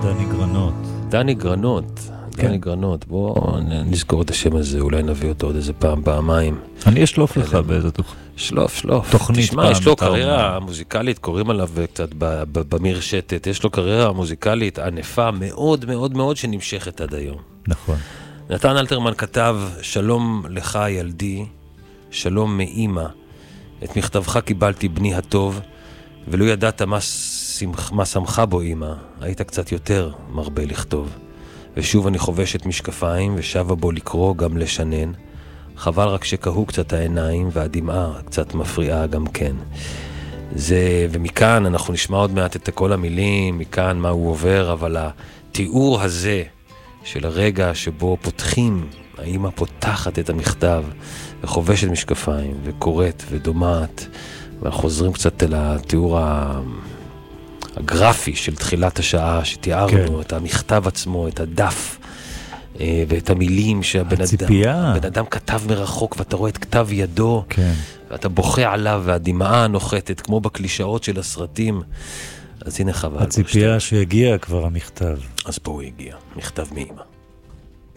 דני גרנות. דני גרנות, בוא נזכור את השם הזה, אולי נביא אותו עוד איזה פעמיים. אני אשלוף לך באיזה שלוף. תוכנית. תשמע, יש לו קריירה מוזיקלית, קוראים עליו קצת במרשתת, יש לו קריירה מוזיקלית ענפה מאוד מאוד מאוד שנמשכת עד היום. נכון. נתן אלתרמן כתב, שלום לך ילדי, שלום מאמא, את מכתבך קיבלתי בני הטוב, ולא ידעת מה שמחה בו אמא, היית קצת יותר מרבה לכתוב. ושוב אני חובש את משקפיים, ושבה בו לקרוא גם לשנן. חבל רק שקהו קצת העיניים, והדמעה קצת מפריעה גם כן. ומכאן אנחנו נשמע עוד מעט את כל המילים, מכאן מה הוא עובר, אבל התיאור הזה של הרגע שבו פותחים, האמא פותחת את המכתב, וחובשת משקפיים, וקוראת ודומעת, ואנחנו חוזרים קצת אל התיאור הגרפי של תחילת השעה שתיארנו, את המכתב עצמו, את הדף, ואת המילים שהבן אדם כתב מרחוק, ואתה רואה את כתב ידו, ואתה בוכה עליו, והדמעה נוחתת, כמו בקלישאות של הסרטים. אז הנה חבל. הציפייה שהגיע כבר המכתב. אז פה הוא הגיע, מכתב מאמא.